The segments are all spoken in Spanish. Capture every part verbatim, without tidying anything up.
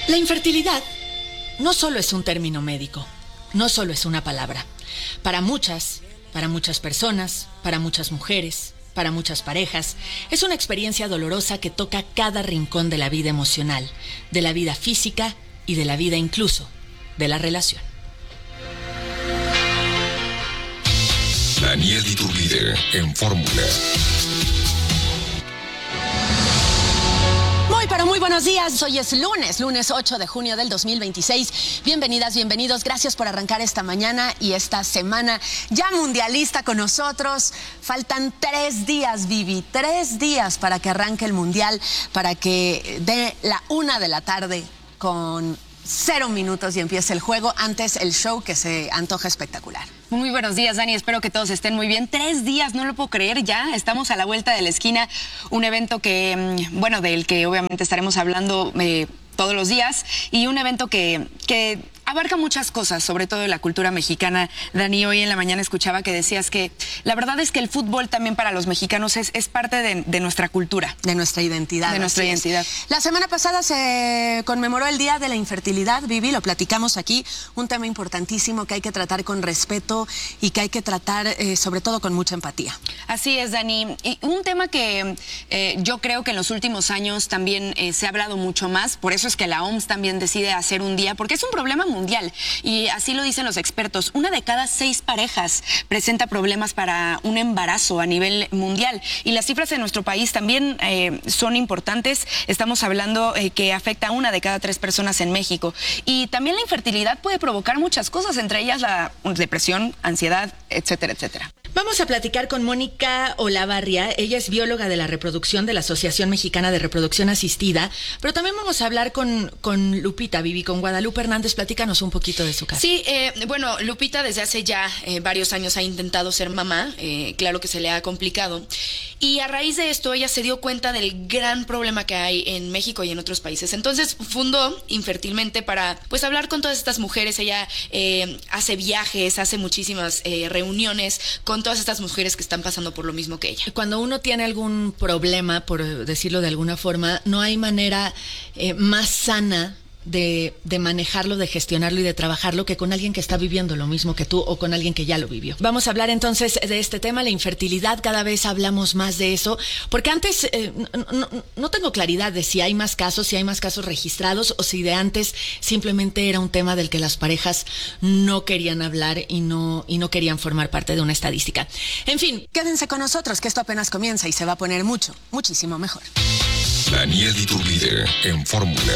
La infertilidad no solo es un término médico, no solo es una palabra. Para muchas, para muchas personas, para muchas mujeres, para muchas parejas, es una experiencia dolorosa que toca cada rincón de la vida emocional, de la vida física y de la vida incluso de la relación. Daniel Iturbide en Fórmula. Muy, pero muy buenos días. Hoy es lunes, lunes ocho de junio del dos mil veintiséis. Bienvenidas, bienvenidos. Gracias por arrancar esta mañana y esta semana ya mundialista con nosotros. Faltan tres días, Vivi, tres días para que arranque el mundial, para que dé la una de la tarde con cero minutos y empiece el juego. Antes el show que se antoja espectacular. Muy buenos días, Dani. Espero que todos estén muy bien. Tres días, no lo puedo creer ya. Estamos a la vuelta de la esquina. Un evento que, bueno, del que obviamente estaremos hablando eh, todos los días. Y un evento que, que abarca muchas cosas, sobre todo de la cultura mexicana. Dani, hoy en la mañana escuchaba que decías que la verdad es que el fútbol también para los mexicanos es, es parte de, de nuestra cultura. De nuestra identidad. De nuestra identidad. Es. La semana pasada se conmemoró el Día de la Infertilidad, Vivi, lo platicamos aquí. Un tema importantísimo que hay que tratar con respeto y que hay que tratar eh, sobre todo con mucha empatía. Así es, Dani. Y un tema que eh, yo creo que en los últimos años también eh, se ha hablado mucho más, por eso es que la O M S también decide hacer un día, porque es un problema mundial y así lo dicen los expertos. Una de cada seis parejas presenta problemas para un embarazo a nivel mundial y las cifras en nuestro país también eh, son importantes. Estamos hablando eh, que afecta a una de cada tres personas en México y también la infertilidad puede provocar muchas cosas, entre ellas la depresión, ansiedad, etcétera, etcétera. Vamos a platicar con Mónica Olavarria. Ella es bióloga de la reproducción de la Asociación Mexicana de Reproducción Asistida, pero también vamos a hablar con, con Lupita, Vivi, con Guadalupe Hernández. Platícanos un poquito de su caso. Sí, eh, bueno, Lupita desde hace ya eh, varios años ha intentado ser mamá, eh, claro que se le ha complicado, y a raíz de esto ella se dio cuenta del gran problema que hay en México y en otros países. Entonces fundó Infértilmente para pues hablar con todas estas mujeres. Ella eh, hace viajes, hace muchísimas eh, reuniones con todas estas mujeres que están pasando por lo mismo que ella. Cuando uno tiene algún problema, por decirlo de alguna forma, no hay manera eh, más sana de, de manejarlo, de gestionarlo y de trabajarlo que con alguien que está viviendo lo mismo que tú o con alguien que ya lo vivió. Vamos a hablar entonces de este tema, la infertilidad. Cada vez hablamos más de eso, porque antes eh, no, no, no tengo claridad de si hay más casos, si hay más casos registrados o si de antes simplemente era un tema del que las parejas no querían hablar y no, y no querían formar parte de una estadística. En fin, quédense con nosotros que esto apenas comienza y se va a poner mucho, muchísimo mejor. Daniel Iturbide en Fórmula.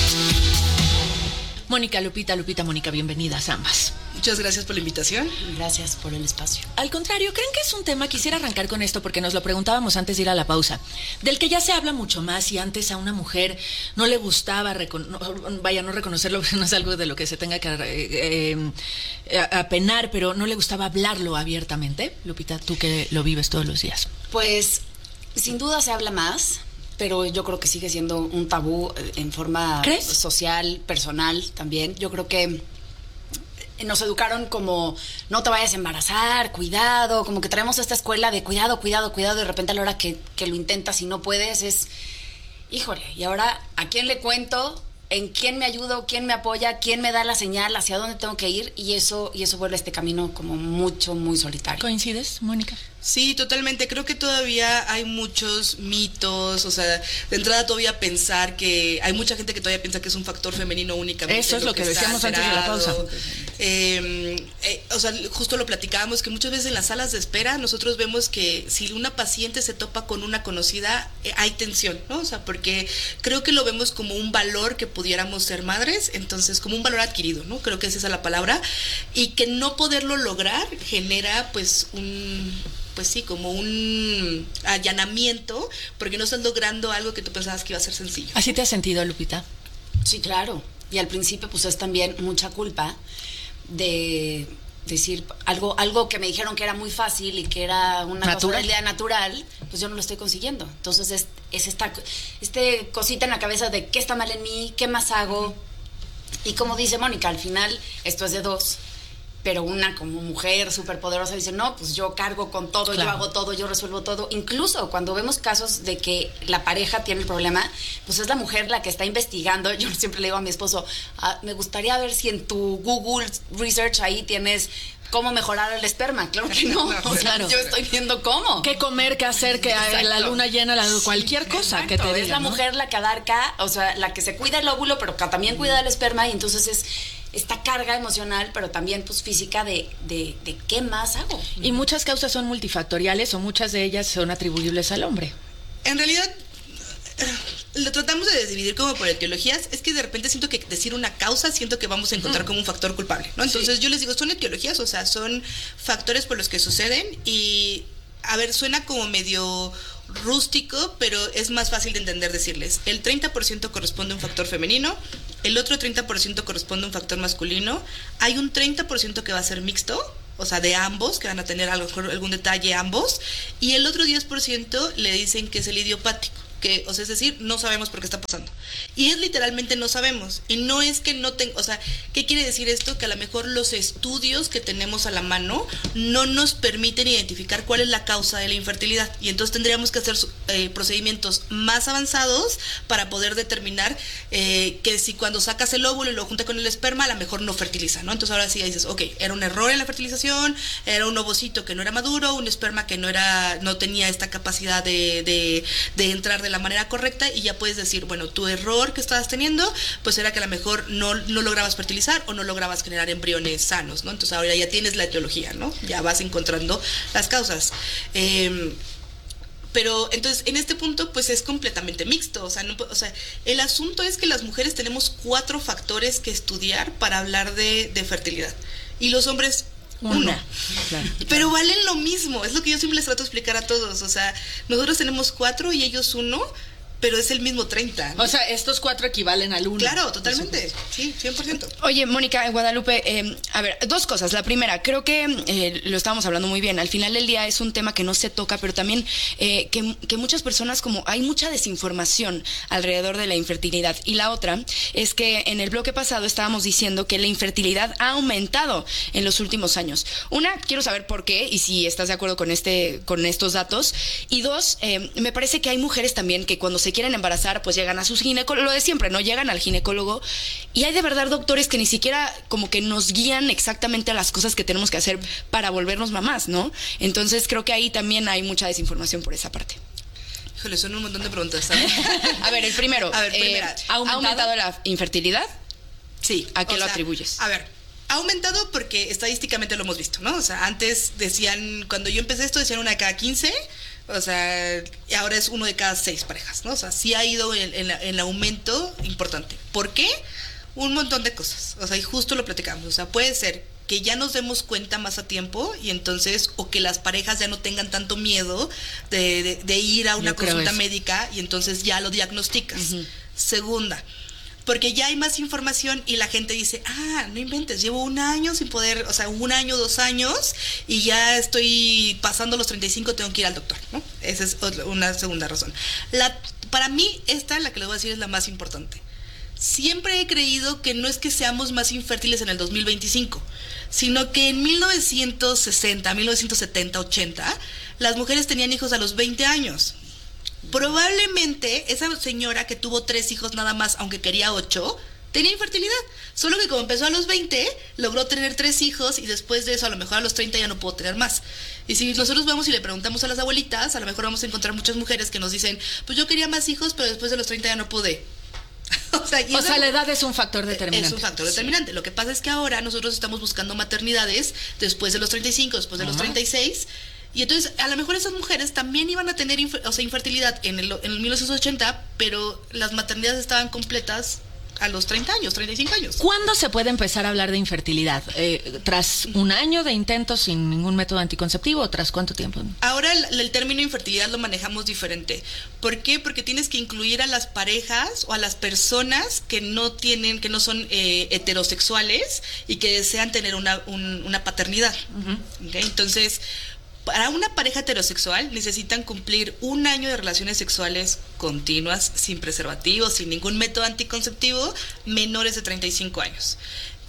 Mónica, Lupita, Lupita, Mónica, bienvenidas ambas. Muchas gracias por la invitación. Gracias por el espacio. Al contrario, ¿creen que es un tema? Quisiera arrancar con esto porque nos lo preguntábamos antes de ir a la pausa, del que ya se habla mucho más y antes a una mujer no le gustaba, no, vaya, no reconocerlo, no es algo de lo que se tenga que eh, eh, apenar, pero no le gustaba hablarlo abiertamente. Lupita, tú que lo vives todos los días. Pues sin duda se habla más, pero yo creo que sigue siendo un tabú en forma ¿Crees? social, personal también. Yo creo que nos educaron como no te vayas a embarazar, cuidado, como que traemos esta escuela de cuidado, cuidado, cuidado, y de repente a la hora que, que lo intentas y no puedes es, híjole, y ahora ¿a quién le cuento? ¿En quién me ayudo? ¿Quién me apoya? ¿Quién me da la señal? ¿Hacia dónde tengo que ir? Y eso, y eso vuelve este camino como mucho, muy solitario. ¿Coincides, Mónica? Sí, totalmente. Creo que todavía hay muchos mitos, o sea, de entrada todavía pensar que hay mucha gente que todavía piensa que es un factor femenino únicamente. Eso es lo que, que decíamos antes de la pausa. Eh, eh, o sea, justo lo platicábamos, que muchas veces en las salas de espera nosotros vemos que si una paciente se topa con una conocida, eh, hay tensión, ¿no? O sea, porque creo que lo vemos como un valor que pudiéramos ser madres, entonces como un valor adquirido, ¿no? Creo que esa es la palabra, y que no poderlo lograr genera pues un... pues sí, como un allanamiento, porque no estás logrando algo que tú pensabas que iba a ser sencillo. ¿Así te has sentido, Lupita? Sí, claro. Y al principio pues es también mucha culpa de decir algo, algo que me dijeron que era muy fácil y que era una natural. cosa natural, pues yo no lo estoy consiguiendo. Entonces es, es esta este cosita en la cabeza de qué está mal en mí, qué más hago. Y como dice Mónica, al final esto es de dos. pero una como mujer súper poderosa dice, no, pues yo cargo con todo, claro. yo hago todo, yo resuelvo todo. Incluso cuando vemos casos de que la pareja tiene el problema, pues es la mujer la que está investigando. Yo siempre le digo a mi esposo, ah, me gustaría ver si en tu Google Research ahí tienes cómo mejorar el esperma. Claro que no, o sea, claro. yo estoy viendo cómo. Qué comer, qué hacer, que Exacto. la luna llena, la, cualquier cosa Exacto. que te diga, es la ¿no? mujer la que abarca, o sea, la que se cuida el óvulo, pero que también cuida el esperma, y entonces es esta carga emocional, pero también pues física de, de, de qué más hago. Y muchas causas son multifactoriales o muchas de ellas son atribuibles al hombre. En realidad, lo tratamos de dividir como por etiologías. Es que de repente siento que decir una causa, siento que vamos a encontrar uh-huh. como un factor culpable, ¿no? Entonces sí. yo les digo, son etiologías, o sea, son factores por los que suceden y, a ver, suena como medio rústico, pero es más fácil de entender decirles. El treinta por ciento corresponde a un factor femenino, el otro treinta por ciento corresponde a un factor masculino, hay un treinta por ciento que va a ser mixto, o sea, de ambos, que van a tener algo, algún detalle ambos, y el otro diez por ciento le dicen que es el idiopático, que, o sea, es decir, no sabemos por qué está pasando. Y es literalmente no sabemos. Y no es que no tenga, o sea, ¿qué quiere decir esto? Que a lo mejor los estudios que tenemos a la mano no nos permiten identificar cuál es la causa de la infertilidad. Y entonces tendríamos que hacer eh, procedimientos más avanzados para poder determinar eh, que si cuando sacas el óvulo y lo junta con el esperma, a lo mejor no fertiliza, ¿no? Entonces ahora sí dices, ok, era un error en la fertilización, era un ovocito que no era maduro, un esperma que no era, no tenía esta capacidad de, de, de entrar de la manera correcta, y ya puedes decir, bueno, tu error que estabas teniendo, pues era que a lo mejor no, no lograbas fertilizar o no lograbas generar embriones sanos, ¿no? Entonces ahora ya tienes la etiología, ¿no? Ya vas encontrando las causas. Eh, pero entonces en este punto pues es completamente mixto, o sea, no, o sea, el asunto es que las mujeres tenemos cuatro factores que estudiar para hablar de, de fertilidad, y los hombres uno. Una. Claro. Pero valen lo mismo, es lo que yo siempre les trato de explicar a todos, o sea, nosotros tenemos cuatro y ellos uno, pero es el mismo treinta, ¿no? O sea, estos cuatro equivalen al uno. Claro, totalmente, sí, cien por ciento. Oye, Mónica, Guadalupe, eh, a ver, dos cosas. La primera, creo que eh, lo estábamos hablando muy bien. Al final del día es un tema que no se toca, pero también eh, que, que muchas personas, como hay mucha desinformación alrededor de la infertilidad. Y la otra es que en el bloque pasado estábamos diciendo que la infertilidad ha aumentado en los últimos años. Una, quiero saber por qué y si estás de acuerdo con, este, con estos datos. Y dos, eh, me parece que hay mujeres también que cuando se quieren embarazar, pues llegan a sus ginecólogos, lo de siempre, ¿no? Llegan al ginecólogo, y hay de verdad doctores que ni siquiera como que nos guían exactamente a las cosas que tenemos que hacer para volvernos mamás, ¿no? Entonces creo que ahí también hay mucha desinformación por esa parte. Híjole, son un montón de preguntas, ¿sabes? A ver, el primero, a ver, primera, eh, ¿ha aumentado? ¿ha aumentado la infertilidad? Sí. ¿A qué lo sea, atribuyes? A ver, ha aumentado porque estadísticamente lo hemos visto, ¿no? O sea, antes decían, cuando yo empecé esto, decían una de cada quince. O sea, ahora es uno de cada seis parejas, ¿no? O sea, sí ha ido en, en, en aumento importante. ¿Por qué? Un montón de cosas. O sea, y justo lo platicamos. O sea, puede ser que ya nos demos cuenta más a tiempo, y entonces, o que las parejas ya no tengan tanto miedo de, de, de ir a una consulta médica, y entonces ya lo diagnosticas. Uh-huh. Segunda, porque ya hay más información y la gente dice, ah, no inventes, llevo un año sin poder, o sea, un año, dos años, y ya estoy pasando los treinta y cinco, tengo que ir al doctor, ¿no? Esa es una segunda razón. La, para mí, esta, la que les voy a decir, es la más importante. Siempre he creído que no es que seamos más infértiles en el dos mil veinticinco, sino que en mil novecientos sesenta, mil novecientos setenta, ochenta, las mujeres tenían hijos a los veinte años. Probablemente esa señora que tuvo tres hijos nada más, aunque quería ocho, tenía infertilidad. Solo que como empezó a los veinte, logró tener tres hijos, y después de eso, a lo mejor a los treinta ya no pudo tener más. Y si nosotros vamos y le preguntamos a las abuelitas, a lo mejor vamos a encontrar muchas mujeres que nos dicen, pues yo quería más hijos, pero después de los treinta ya no pude. O sea, o sea, la edad es un factor determinante. Es un factor determinante. Sí. Lo que pasa es que ahora nosotros estamos buscando maternidades después de los treinta y cinco, después de uh-huh. los treinta y seis. Y entonces, a lo mejor esas mujeres también iban a tener infer, o sea, infertilidad en el, en el mil novecientos ochenta, pero las maternidades estaban completas a los treinta años, treinta y cinco años. ¿Cuándo se puede empezar a hablar de infertilidad? Eh, ¿Tras un año de intentos sin ningún método anticonceptivo, o tras cuánto tiempo? Ahora el, el término infertilidad lo manejamos diferente. ¿Por qué? Porque tienes que incluir a las parejas o a las personas que no tienen, que no son eh, heterosexuales y que desean tener una, un, una paternidad. Uh-huh. ¿Okay? Entonces, para una pareja heterosexual necesitan cumplir un año de relaciones sexuales continuas, sin preservativo, sin ningún método anticonceptivo, menores de treinta y cinco años.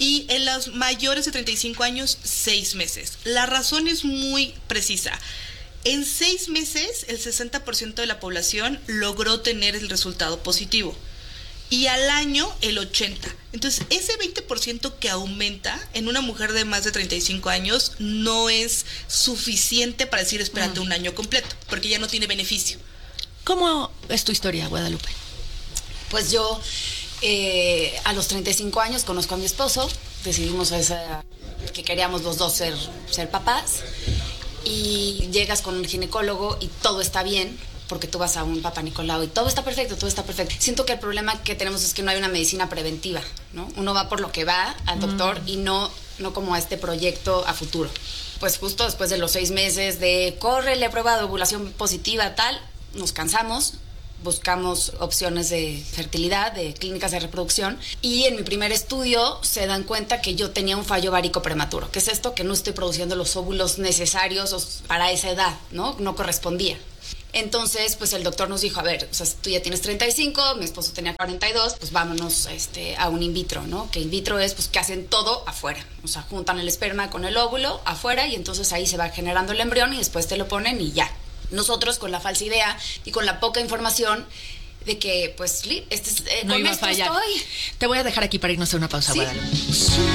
y en los mayores de treinta y cinco años, seis meses. La razón es muy precisa. En seis meses, el sesenta por ciento de la población logró tener el resultado positivo. Y al año, el ochenta por ciento. Entonces, ese veinte por ciento que aumenta en una mujer de más de treinta y cinco años no es suficiente para decir espérate mm. un año completo, porque ya no tiene beneficio. ¿Cómo es tu historia, Guadalupe? Pues yo, eh, a los treinta y cinco años, conozco a mi esposo. Decidimos esa, que queríamos los dos ser, ser papás. Y llegas con un ginecólogo y todo está bien, porque tú vas a un Papá Nicolau y todo está perfecto, todo está perfecto. Siento que el problema que tenemos es que no hay una medicina preventiva, ¿no? Uno va por lo que va al doctor mm. y no, no como a este proyecto a futuro. Pues justo después de los seis meses de corre, le he probado ovulación positiva, tal, nos cansamos, buscamos opciones de fertilidad, de clínicas de reproducción, y en mi primer estudio se dan cuenta que yo tenía un fallo ovárico prematuro. ¿Qué es esto? Que no estoy produciendo los óvulos necesarios para esa edad, ¿no? No correspondía. Entonces, pues el doctor nos dijo, a ver, o sea, tú ya tienes treinta y cinco, mi esposo tenía cuarenta y dos, pues vámonos este, a un in vitro, ¿no? Que in vitro es, pues, que hacen todo afuera. O sea, juntan el esperma con el óvulo afuera y entonces ahí se va generando el embrión y después te lo ponen y ya. Nosotros con la falsa idea y con la poca información de que, pues, este, eh, no con iba esto a fallar. Estoy. Te voy a dejar aquí para irnos a una pausa, ¿Sí? Guadalupe.